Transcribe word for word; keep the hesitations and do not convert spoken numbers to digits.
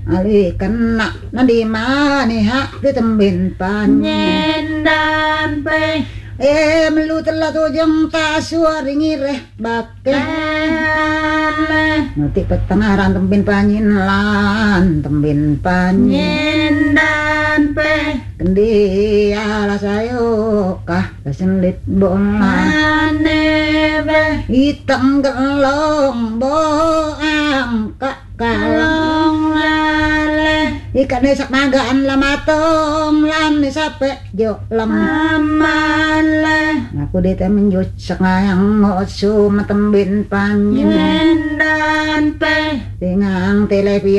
ali kena nandi mani ha ditembin panyendan pe eh melu telah tujung tak suaringi reh baken nanti petengaran tembin panyin lan tembin panyendan pe kendi ala sayo kah kesenlit bolan nebe hitam gelong boang kak kalong lale ikan sak magaan lamatong lan sape jo lem amale aku dite menjut sakayang ngosu matembin panyen dan pe tingang telepi